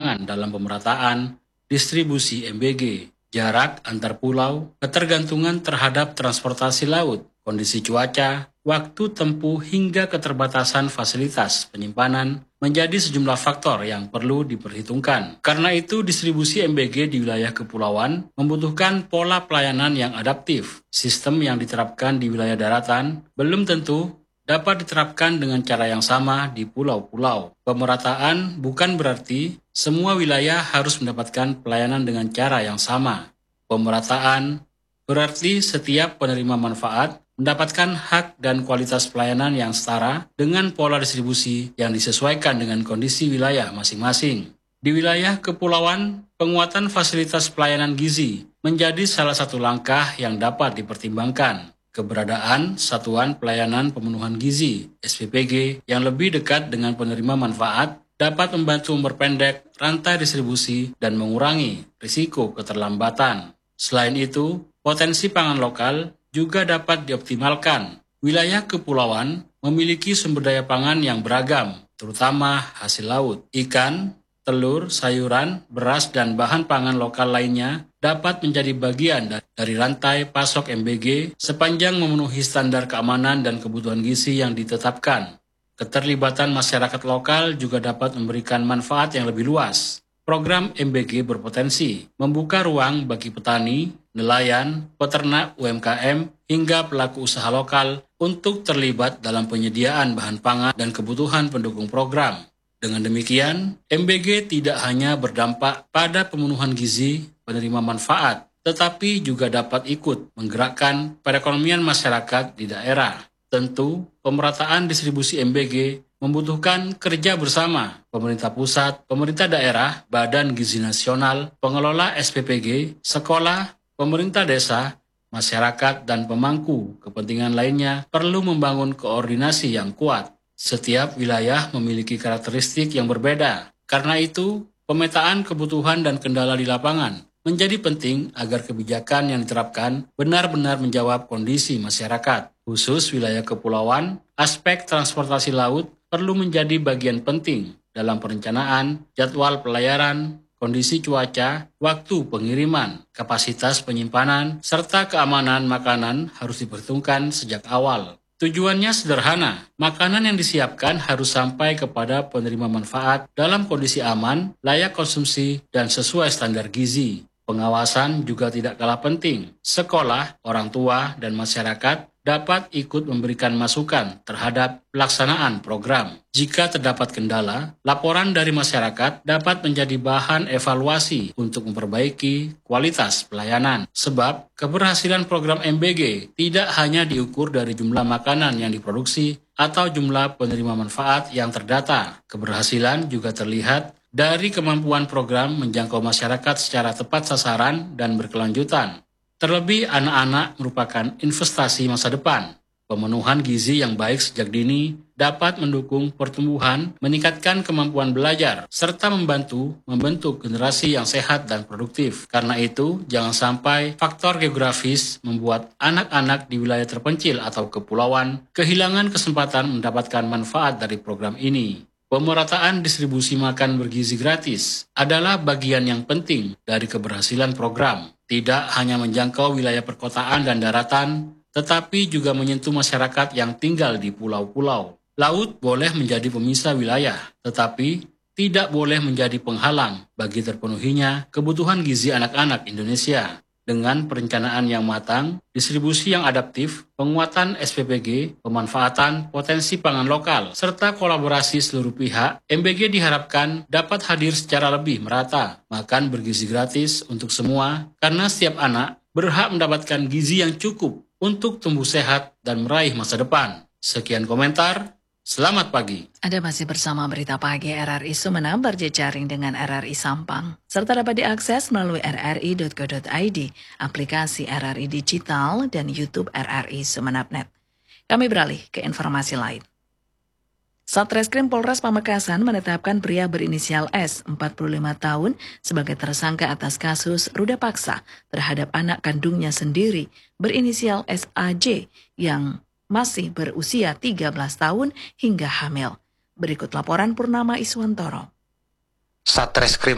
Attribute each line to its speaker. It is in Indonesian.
Speaker 1: tantangan dalam pemerataan distribusi MBG, jarak antar pulau, ketergantungan terhadap transportasi laut, kondisi cuaca, waktu tempuh hingga keterbatasan fasilitas penyimpanan menjadi sejumlah faktor yang perlu diperhitungkan. Karena itu, distribusi MBG di wilayah kepulauan membutuhkan pola pelayanan yang adaptif. Sistem yang diterapkan di wilayah daratan belum tentu dapat diterapkan dengan cara yang sama di pulau-pulau. Pemerataan bukan berarti semua wilayah harus mendapatkan pelayanan dengan cara yang sama. Pemerataan berarti setiap penerima manfaat mendapatkan hak dan kualitas pelayanan yang setara dengan pola distribusi yang disesuaikan dengan kondisi wilayah masing-masing. Di wilayah kepulauan, penguatan fasilitas pelayanan gizi menjadi salah satu langkah yang dapat dipertimbangkan. Keberadaan Satuan Pelayanan Pemenuhan Gizi (SPPG) yang lebih dekat dengan penerima manfaat dapat membantu memperpendek rantai distribusi dan mengurangi risiko keterlambatan. Selain itu, potensi pangan lokal juga dapat dioptimalkan. Wilayah kepulauan memiliki sumber daya pangan yang beragam, terutama hasil laut. Ikan, telur, sayuran, beras, dan bahan pangan lokal lainnya dapat menjadi bagian dari rantai pasok MBG sepanjang memenuhi standar keamanan dan kebutuhan gizi yang ditetapkan. Keterlibatan masyarakat lokal juga dapat memberikan manfaat yang lebih luas. Program MBG berpotensi membuka ruang bagi petani, nelayan, peternak, UMKM, hingga pelaku usaha lokal untuk terlibat dalam penyediaan bahan pangan dan kebutuhan pendukung program. Dengan demikian, MBG tidak hanya berdampak pada pemenuhan gizi penerima manfaat, tetapi juga dapat ikut menggerakkan perekonomian masyarakat di daerah. Tentu, pemerataan distribusi MBG membutuhkan kerja bersama pemerintah pusat, pemerintah daerah, Badan Gizi Nasional, pengelola SPPG, sekolah, pemerintah desa, masyarakat, dan pemangku kepentingan lainnya perlu membangun koordinasi yang kuat. Setiap wilayah memiliki karakteristik yang berbeda. Karena itu, pemetaan kebutuhan dan kendala di lapangan menjadi penting agar kebijakan yang diterapkan benar-benar menjawab kondisi masyarakat. Khusus wilayah kepulauan, aspek transportasi laut perlu menjadi bagian penting dalam perencanaan, jadwal pelayaran, kondisi cuaca, waktu pengiriman, kapasitas penyimpanan, serta keamanan makanan harus diperhitungkan sejak awal. Tujuannya sederhana, makanan yang disiapkan harus sampai kepada penerima manfaat dalam kondisi aman, layak konsumsi, dan sesuai standar gizi. Pengawasan juga tidak kalah penting. Sekolah, orang tua, dan masyarakat dapat ikut memberikan masukan terhadap pelaksanaan program. Jika terdapat kendala, laporan dari masyarakat dapat menjadi bahan evaluasi untuk memperbaiki kualitas pelayanan. Sebab, keberhasilan program MBG tidak hanya diukur dari jumlah makanan yang diproduksi atau jumlah penerima manfaat yang terdata. Keberhasilan juga terlihat dari kemampuan program menjangkau masyarakat secara tepat sasaran dan berkelanjutan. Terlebih anak-anak merupakan investasi masa depan. Pemenuhan gizi yang baik sejak dini dapat mendukung pertumbuhan, meningkatkan kemampuan belajar, serta membantu membentuk generasi yang sehat dan produktif. Karena itu, jangan sampai faktor geografis membuat anak-anak di wilayah terpencil atau kepulauan kehilangan kesempatan mendapatkan manfaat dari program ini. Pemerataan distribusi makan bergizi gratis adalah bagian yang penting dari keberhasilan program. Tidak hanya menjangkau wilayah perkotaan dan daratan, tetapi juga menyentuh masyarakat yang tinggal di pulau-pulau. Laut boleh menjadi pemisah wilayah, tetapi tidak boleh menjadi penghalang bagi terpenuhinya kebutuhan gizi anak-anak Indonesia. Dengan perencanaan yang matang, distribusi yang adaptif, penguatan SPPG, pemanfaatan potensi pangan lokal, serta kolaborasi seluruh pihak, MBG diharapkan dapat hadir secara lebih merata, makan bergizi gratis untuk semua, karena setiap anak berhak mendapatkan gizi yang cukup untuk tumbuh sehat dan meraih masa depan. Sekian komentar. Selamat pagi.
Speaker 2: Anda masih bersama Berita Pagi RRI Sumeneb berjejaring dengan RRI Sampang, serta dapat diakses melalui rri.co.id, aplikasi RRI Digital, dan YouTube RRI Sumeneb.net. Kami beralih ke informasi lain. Satreskrim Polres Pamekasan menetapkan pria berinisial S, 45 tahun, sebagai tersangka atas kasus ruda paksa terhadap anak kandungnya sendiri berinisial SAJ yang masih berusia 13 tahun hingga hamil. Berikut laporan Purnama Iswantoro.
Speaker 3: Satreskrim